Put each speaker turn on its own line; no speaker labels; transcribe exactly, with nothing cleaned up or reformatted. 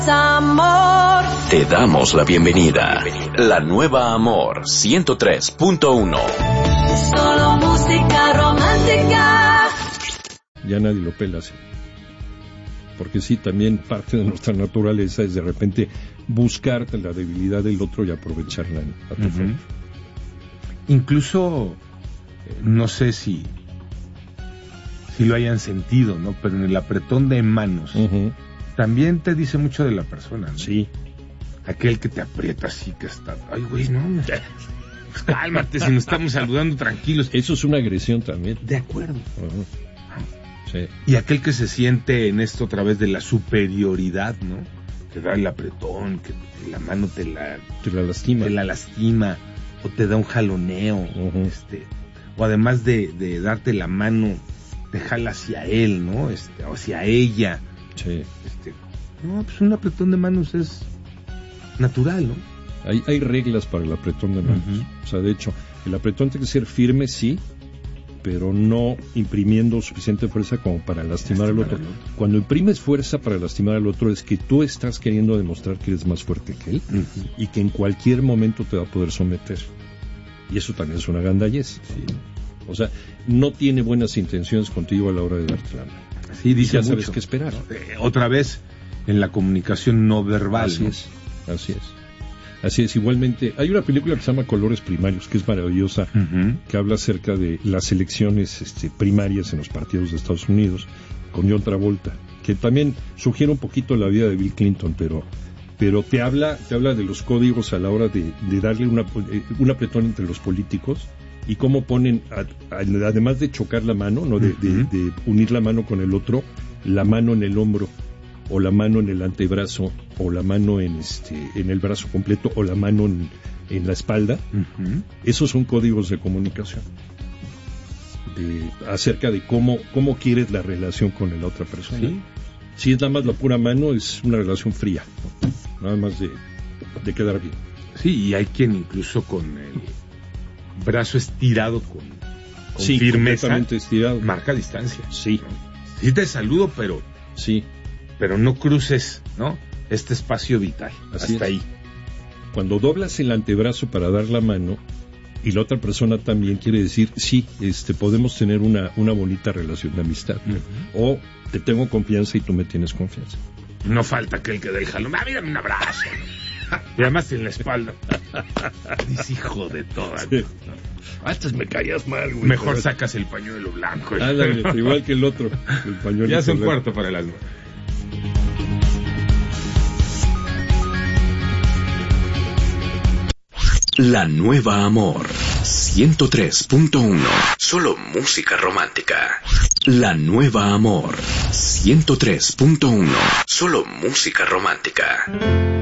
Amor.
Te damos la bienvenida. La nueva Amor ciento tres punto uno.
Solo música romántica.
Ya nadie lo pela así. Porque sí, también parte de nuestra naturaleza es de repente buscar la debilidad del otro y aprovecharla a tu favor.
Uh-huh. Incluso, no sé si, si lo hayan sentido, ¿no? Pero en el apretón de manos, uh-huh, también te dice mucho de la persona, ¿no?
Sí.
Aquel que te aprieta así, que está... Ay, güey, no, pues cálmate, si nos estamos saludando tranquilos.
Eso es una agresión también.
De acuerdo.
Uh-huh. Sí.
Y aquel que se siente en esto otra vez de la superioridad, ¿no? Que da el apretón, que la mano te la...
Te la lastima.
Te la lastima, o te da un jaloneo, uh-huh, este... O además de, de darte la mano, te jala hacia él, ¿no? Este, o hacia ella.
Sí.
Este, no, pues un apretón de manos es natural, ¿no?
Hay, hay reglas para el apretón de manos. Uh-huh. O sea, de hecho, el apretón tiene que ser firme, sí, pero no imprimiendo suficiente fuerza como para lastimar, lastimar al otro. otro. Cuando imprimes fuerza para lastimar al otro es que tú estás queriendo demostrar que eres más fuerte que él, uh-huh, y que en cualquier momento te va a poder someter. Y eso también es una gandallez. Sí. O sea, no tiene buenas intenciones contigo a la hora de darte la mano.
Sí, dice
ya
mucho.
Sabes qué esperar.
Eh, otra vez, en la comunicación no verbal.
Así
¿no?
es, así es. Así es, igualmente, hay una película que se llama Colores Primarios, que es maravillosa, uh-huh, que habla acerca de las elecciones este, primarias en los partidos de Estados Unidos, con John Travolta, que también sugiere un poquito la vida de Bill Clinton, pero pero te habla te habla de los códigos a la hora de, de darle una, un apretón entre los políticos, y cómo ponen, a, a, además de chocar la mano, no de, uh-huh, de, de unir la mano con el otro, la mano en el hombro, o la mano en el antebrazo, o la mano en este en el brazo completo, o la mano en, en la espalda. Uh-huh. Esos son códigos de comunicación de, acerca de cómo cómo quieres la relación con la otra persona. ¿Sí? Si es nada más la pura mano, es una relación fría, ¿no? Nada más de, de quedar bien.
Sí, y hay quien incluso con el brazo estirado con, con
sí,
firmeza
estirado,
marca distancia.
Sí.
¿No? Sí te saludo, pero
sí,
pero no cruces, ¿no? Este espacio vital.
Así
hasta
es.
ahí.
Cuando doblas el antebrazo para dar la mano y la otra persona también, quiere decir, sí, este, podemos tener una, una bonita relación de amistad, ¿no? Uh-huh. O te tengo confianza y tú me tienes confianza.
No falta aquel que da el jalón. Ah, mírame un abrazo. Y además en la espalda. Dice, hijo de todas. Sí.
Antes me caías mal, güey.
Mejor pero... sacas el pañuelo blanco.
Ándale, igual que el otro. El pañuelo
ya es un
blanco.
cuarto para las nueve.
La nueva Amor ciento tres punto uno. Solo música romántica. La nueva Amor ciento tres punto uno. Solo música romántica.